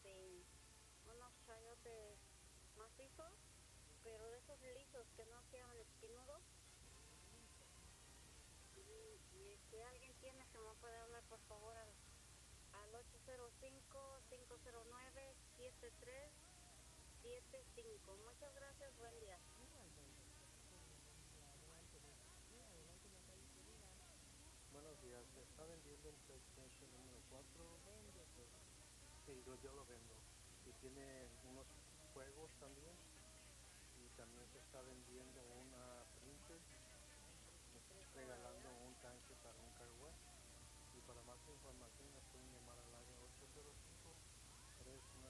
unos chayotes macizos, pero de esos lisos que no sean espinudos. Y si alguien tiene, se me puede hablar por favor al 805-509-7375. Muchas gracias, buen día. Buenos días, se está vendiendo un PlayStation número 4. Sí, yo lo vendo. Y tiene unos juegos también. Y también se está vendiendo una printer, regalando un tanque para un car wash. Y para más información nos pueden llamar al área 805-390.